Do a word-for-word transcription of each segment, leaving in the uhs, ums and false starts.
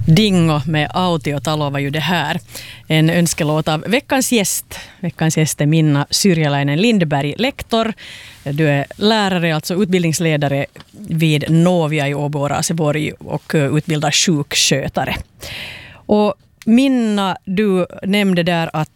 Dingo med Autiotalo var ju det här. En önskelåt av veckans gäst. Veckans gäst är Minna Syrjäläinen Lindberg, lektor. Du är lärare, alltså utbildningsledare vid Novia i Åbo, Raseborg och utbildar sjukskötare. Och Minna, du nämnde där att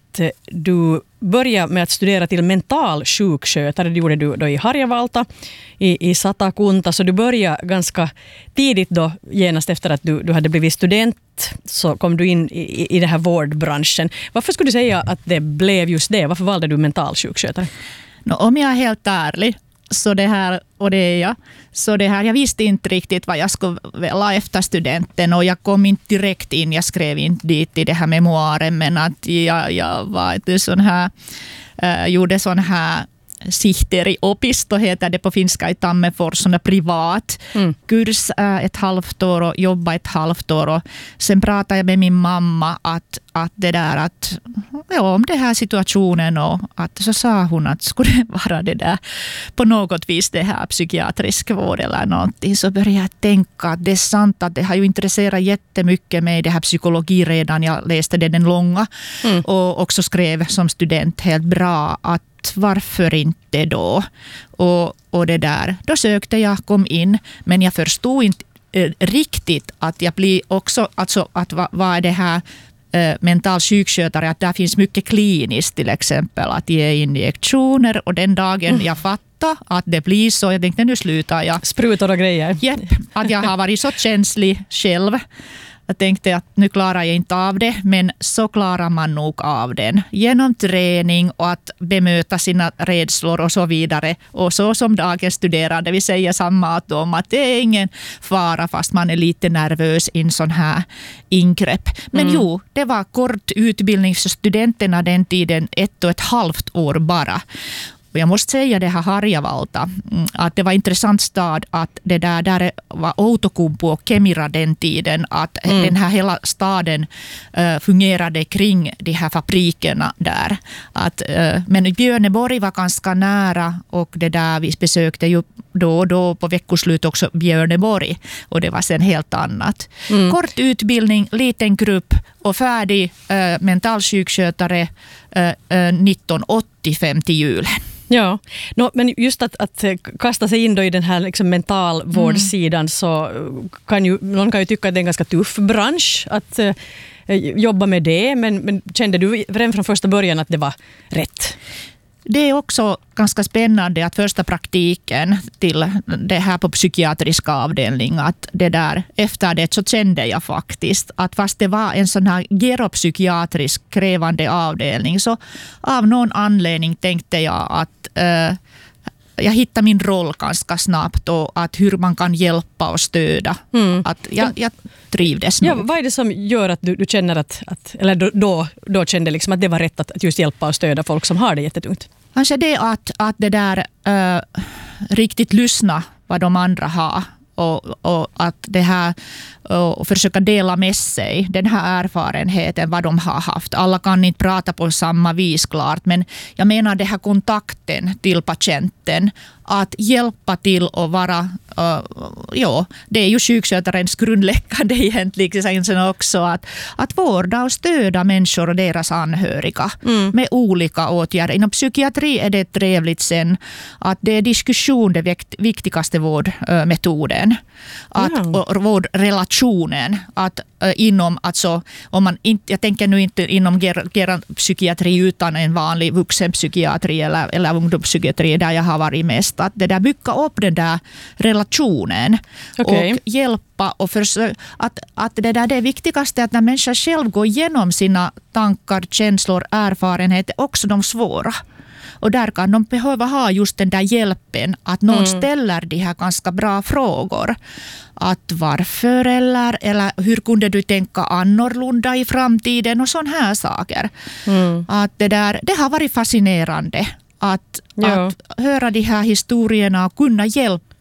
du började med att studera till mental sjukskötare. Det gjorde du då i Harjavalta i, i Satakunta. Så du började ganska tidigt då, genast efter att du, du hade blivit student, så kom du in i, i den här vårdbranschen. Varför skulle du säga att det blev just det? Varför valde du mental sjukskötare? No, om jag är helt ärlig, så det här, och det är jag, så det här, jag visste inte riktigt vad jag skulle välja efter studenten, och jag kom inte direkt in, jag skrev inte dit i det här memoaren, men att jag, jag var ett sån här, äh, gjorde sån här sihteeri opisto heter det på finska i Tammerfors, sån privat mm. kurs äh, ett halvt år och jobba ett halvt år, och sen pratade jag med min mamma att, att det där att ja, om det här situationen, och att så sa hon att skulle det vara det där på något vis det här psykiatrisk vård eller någonting, så började jag tänka att det är sant att det har ju intresserat jättemycket med det här psykologi redan, jag läste det den långa mm. och också skrev som student helt bra, att varför inte då? Och, och det där. Då sökte jag, kom in, men jag förstod inte eh, riktigt att jag blir också, alltså att vad, vad är det här eh, mental sjukskötare, att där finns mycket kliniskt till exempel, att ge injektioner, och den dagen mm. jag fattade att det blir så, jag tänkte nu slutar jag. Sprutor och grejer. Japp, att jag har varit så känslig själv. Jag tänkte att nu klarar jag inte av det, men så klarar man nog av den. Genom träning och att bemöta sina rädslor och så vidare. Och så som dagens studerande, vi säger samma om att det är ingen fara fast man är lite nervös i en sån här ingrepp. Men mm. jo, det var kort utbildning för studenterna den tiden, ett och ett halvt år bara. Och jag måste säga det här Harjavalta, att det var intressant stad, att det där, där var Outokumpu och Kemira den tiden, att mm. den här hela staden uh, fungerade kring de här fabrikerna där. Att, uh, men Björneborg var ganska nära, och det där vi besökte ju då och då på veckoslut också Björneborg, och det var sen helt annat. Mm. Kort utbildning, liten grupp och färdig uh, mental sjukskötare uh, uh, nitton åttiofem till julen. Ja, no, men just att, att kasta sig in då i den här liksom mentalvårdssidan mm. så kan ju, någon kan ju tycka att det är en ganska tuff bransch att eh, jobba med det, men, men kände du redan från första början att det var rätt? Det är också ganska spännande att första praktiken till det här på psykiatriska avdelning, att det där, efter det så kände jag faktiskt att fast det var en sån här geropsykiatrisk krävande avdelning, så av någon anledning tänkte jag att äh, jag hittade min roll ganska snabbt, och att hur man kan hjälpa och stödja. Mm. Att jag, jag trivdes. Ja, vad är det som gör att du, du känner att, att eller då, då, då kände liksom att det var rätt att, att just hjälpa och stödja folk som har det jättetungt? Kanske det att, att det där äh, riktigt lyssna vad de andra har. Och, och att det här och försöka dela med sig den här erfarenheten vad de har haft. Alla kan inte prata på samma vis klart, men jag menar det här kontakten till patienten, att hjälpa till och vara uh, ja, det är ju sjukskötarens grundläggande egentligen också, att, att vårda och stödja människor och deras anhöriga mm. med olika åtgärder. Inom psykiatri är det trevligt sen att det är diskussion det viktigaste vårdmetoden. Att, mm. och vårdrelationen, att uh, inom, alltså, om man inte, jag tänker nu inte inom ger, ger psykiatri utan en vanlig vuxenpsykiatri eller, eller ungdomspsykiatri där jag har varit mest, att det där bygga upp den där relationen okay. och hjälpa och försöka, att, att det där det viktigaste är att när människan själv går igenom sina tankar, känslor, erfarenheter, också de svåra. Och där kan de behöva ha just den där hjälpen, att någon mm. ställer de här ganska bra frågor. Att varför eller, eller hur kunde du tänka annorlunda i framtiden och sån här saker. Mm. Att det, där, det har varit fascinerande att, att höra de här historierna och kunna hjälpa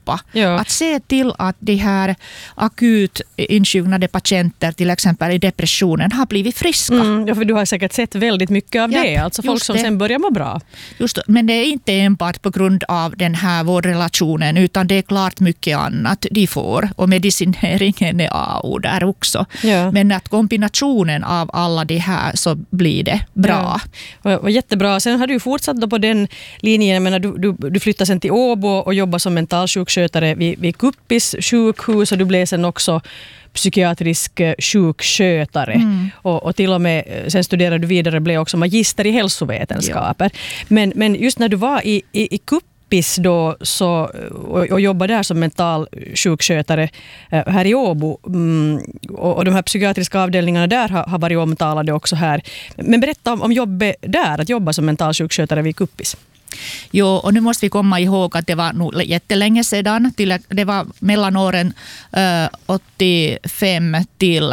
jobba. Ja. Att se till att de här akut insjuknade patienter till exempel i depressionen har blivit friska. Mm, ja, för du har säkert sett väldigt mycket av Ja, det. Alltså folk som det. sen börjar må bra. Just, men det är inte enbart på grund av den här vårdrelationen, utan det är klart mycket annat de får. Och medicineringen är A O där också. Ja. Men att kombinationen av alla de här så blir det bra. Ja. Och, och jättebra. Sen har du fortsatt då på den linjen. Jag menar, du, du, du flyttade sen till Åbo och jobbar som mentalsjukskötare vid, vid Kuppis sjukhus, och du blev sen också psykiatrisk sjukskötare. Mm. Och, och till och med sen studerade du vidare och blev också magister i hälsovetenskaper. Ja. Men, men just när du var i, i, i Kuppis då så, och, och jobbade där som mental sjukskötare här i Åbo, mm, och, och de här psykiatriska avdelningarna där har, har varit omtalade också här. Men berätta om, om jobbet där, att jobba som mental sjukskötare vid Kuppis. Jo, och nu måste vi komma ihåg att det var nog jättelänge sedan. Till, det var mellan åren äh, åttiofem till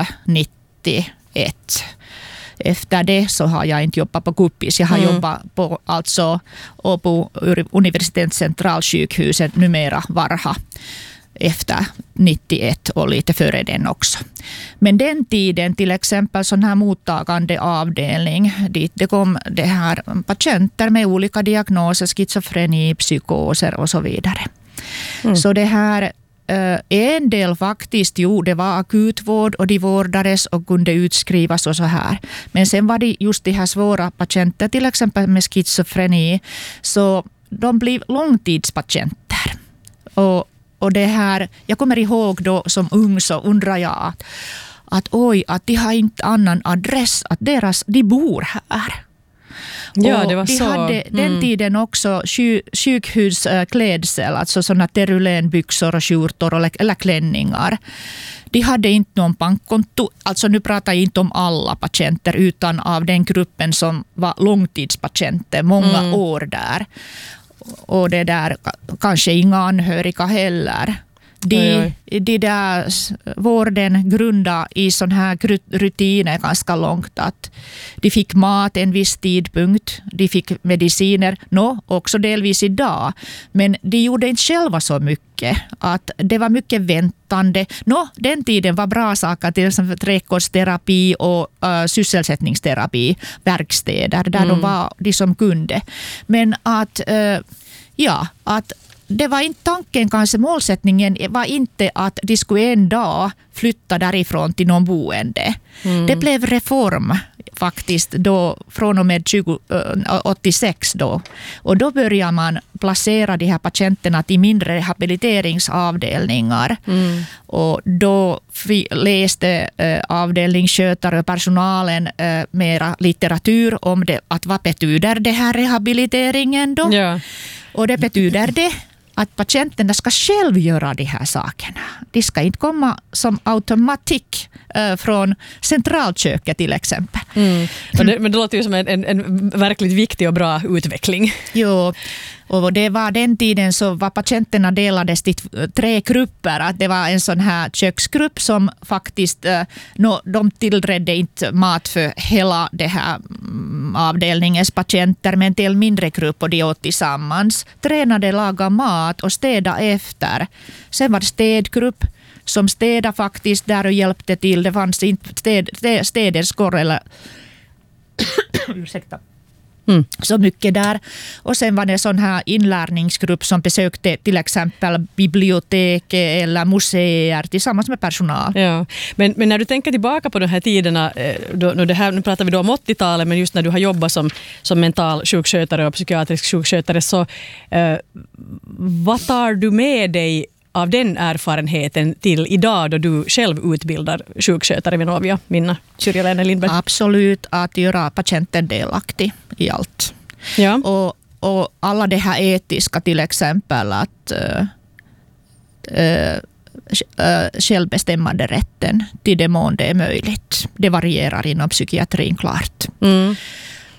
nittioett. Efter det så har jag inte jobbat på Kuppis. Jag har mm. jobbat på alltså, på Universitets centralsjukhuset, numera Varha, efter nittioett och lite före den också. Men den tiden, till exempel sån här mottagande avdelning, dit det kom det här patienter med olika diagnoser, schizofreni, psykoser och så vidare. Mm. Så det här, en del faktiskt, jo, det var akutvård och de vårdades och kunde utskrivas och så här. Men sen var det just de här svåra patienter, till exempel med schizofreni, så de blev långtidspatienter. Och Och det här, jag kommer ihåg då som ung så undrar jag att, att oj, att de har inte annan adress, att deras, de bor här. Ja, det var de så. hade mm. den tiden också sjuk, sjukhusklädsel, alltså sådana terulenbyxor och skjortor eller klänningar. De hade inte någon bankkonto, alltså nu pratar jag inte om alla patienter utan av den gruppen som var långtidspatienter, många mm. år där. Och det där, kanske inga anhöriga heller. De, oj, oj. de där vården grundar i sån här rutiner ganska långt, att de fick mat en viss tidpunkt, de fick mediciner, no, också delvis idag, men de gjorde inte själva så mycket, att det var mycket väntande. No, den tiden var bra saker, till exempel trädgårdsterapi och uh, sysselsättningsterapi, verkstäder där mm. de var de som kunde. Men att uh, ja, att det var inte tanken, kanske målsättningen var inte att de skulle en dag flytta därifrån till någon boende. Mm. Det blev reform faktiskt då, från och med tjugo åttiosex då. Och då börjar man placera de här patienterna till mindre rehabiliteringsavdelningar. Mm. Och då läste äh, avdelningsskötare och personalen äh, mera litteratur om det, att vad betyder det här rehabiliteringen då? Ja. Och det betyder det att patienterna ska själv göra de här sakerna. De ska inte komma som automatik äh, från centralköket till exempel. Mm. Och det, men det låter ju som en, en, en verkligt viktig och bra utveckling. Jo, och det var den tiden så var patienterna delades till tre grupper. Att det var en sån här köksgrupp som faktiskt, äh, no, de tillredde inte mat för hela det här mm, avdelningens patienter, men till mindre grupp och de åt tillsammans. Tränade laga mat och städa efter. Sen var det städgrupp som städade faktiskt där och hjälpte till. Det fanns inte städ, städerskor eller ursäkta. Mm. Så mycket där. Och sen var det en sån här inlärningsgrupp som besökte till exempel bibliotek eller museer tillsammans med personal. Ja. Men, men när du tänker tillbaka på de här tiderna, då, det här, nu pratar vi då om åttiotalet, men just när du har jobbat som, som mental sjukskötare och psykiatrisk sjukskötare, så eh, vad tar du med dig av den erfarenheten till idag då du själv utbildar sjukskötare vid Novia, Minna Syrjäläinen Lindberg? Absolut, att göra patienten delaktig i allt. Ja. Och, och alla det här etiska till exempel, att äh, äh, självbestämmande rätten till det mån det är möjligt. Det varierar inom psykiatrin klart. Mm.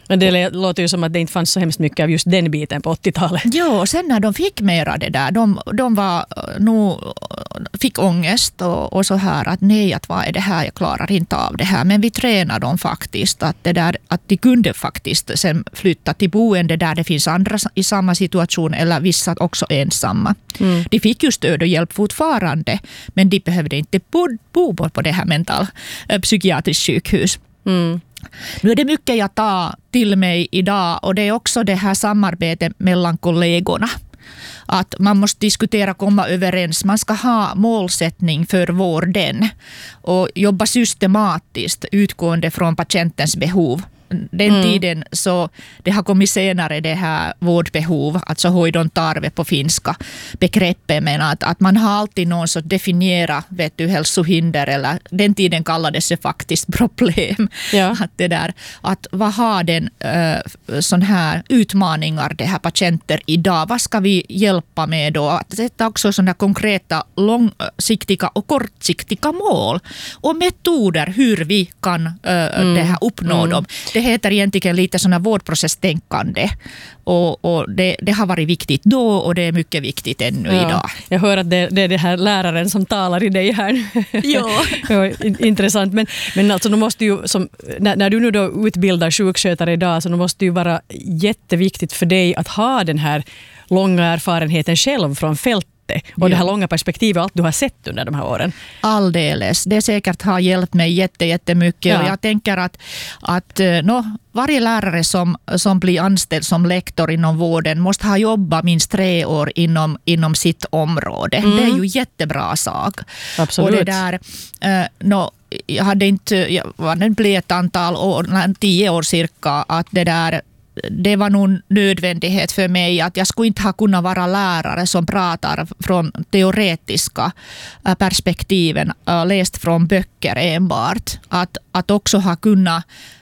Men det låter ju som att det inte fanns så hemskt mycket av just den biten på åttiotalet. Jo, sen när de fick mera det där, de, de var nog, fick ångest och, och så här att nej, att vad är det här, jag klarar inte av det här. Men vi tränar dem faktiskt att, det där, att de kunde faktiskt sen flytta till boende där det finns andra i samma situation eller vissa också ensamma. Mm. De fick ju stöd och hjälp fortfarande, men de behövde inte bo, bo på det här mental psykiatriskt sjukhus. Mm. Nu är det mycket jag tar till mig idag och det är också det här samarbetet mellan kollegorna. Att man måste diskutera, komma överens. Man ska ha målsättning för vården och jobba systematiskt utgående från patientens behov. Den mm. tiden så det har kommit senare det här vårdbehov, alltså hoidon tarve på finska begreppet, men att, att man har alltid någon som definierar vet du, hälsohinder eller den tiden kallades det faktiskt problem. Ja. Att det där, att vad har den äh, sån här utmaningar det här patienter idag, vad ska vi hjälpa med då? Att sätta också sådana konkreta långsiktiga och kortsiktiga mål och metoder hur vi kan äh, mm. det här uppnå mm. dem. Det heter egentligen lite sådana vårdprocesstänkande och, och det, det har varit viktigt då och det är mycket viktigt ännu ja. idag. Jag hör att det, det är det här läraren som talar i dig här. Ja. Ja, intressant. Men, men alltså, måste ju, som, när, när du nu då utbildar sjukskötare idag så måste det ju vara jätteviktigt för dig att ha den här långa erfarenheten själv från fältet. Och ja. det här långa perspektivet, allt du har sett under de här åren. Alldeles. Det säkert har hjälpt mig jätte, jättemycket. Ja. Och jag tänker att, att no, varje lärare som, som blir anställd som lektor inom vården måste ha jobbat minst tre år inom, inom sitt område. Mm. Det är ju jättebra sak. Absolut. Och det där, uh, no, jag hade inte, jag var det blev ett antal år, tio år cirka, att det där det var nog nödvändighet för mig att jag skulle inte ha kunnat vara lärare som pratar från teoretiska perspektiven, läst från böcker enbart. Att, att också ha kunnat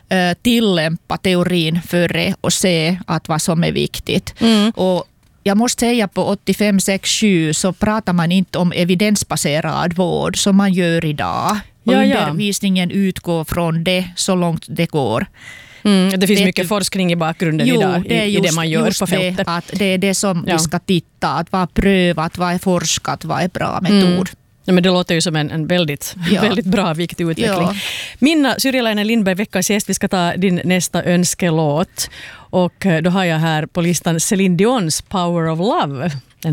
tillämpa teorin före och se att vad som är viktigt. Mm. Och jag måste säga på åttiofem sex sju så pratar man inte om evidensbaserad vård som man gör idag. Och ja, ja. Undervisningen utgår från det så långt det går. Mm, det finns det, mycket forskning i bakgrunden jo, idag det i, just, i det man gör på fältet. Det, att det är det som ja. vi ska titta, att vad är prövat, vad är forskat, vad är bra metod. Mm. Ja, men det låter ju som en, en väldigt, ja. väldigt bra, viktig utveckling. Ja. Minna Syrjäläinen Lindberg, veckans gäst, vi ska ta din nästa önskelåt. Och då har jag här på listan Céline Dions Power of Love.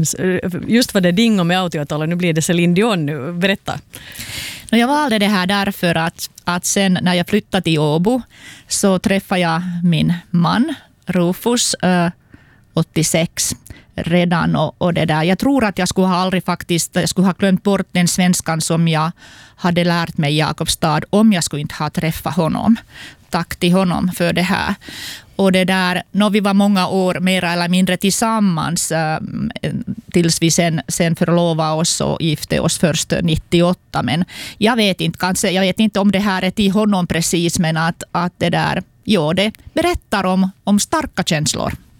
Just vad det dingo med autiotalet, nu blir det Céline Dion nu. Berätta. Jag valde det här därför att, att sen när jag flyttade till Åbo så träffade jag min man Rufus äh, åttiosex redan och, och det där. Jag tror att jag skulle ha aldrig faktiskt, jag skulle ha glömt bort den svenskan som jag hade lärt mig i Jakobstad om jag skulle inte ha träffat honom. Tack till honom för det här. Och det där, när vi var många år mer eller mindre tillsammans äh, tills vi sen, sen förlovade oss och gifte oss först nittioåtta. Men jag vet inte, kanske, jag vet inte om det här är till honom precis, men att, att det där, jo, det berättar om, om starka känslor.